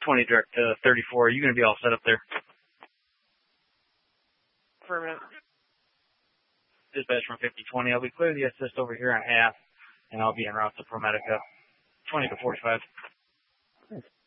20 direct to 34. Are you going to be all set up there? Affirmative. Dispatch from 5020. I'll be clear the assist over here on half, and I'll be en route to ProMedica. 20 to 45.